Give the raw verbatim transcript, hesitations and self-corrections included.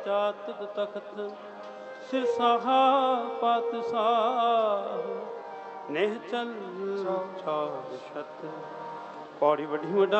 ਚਾਤਕ ਤਖਤ ਸਿਰ ਸਾਹਾ ਪਾਤਸ਼ਾਹ ਨਿਹਚਲ ਚਾਰ ਛਤ। ਪੌੜੀ ਵੱਡੀ ਵੱਡਾ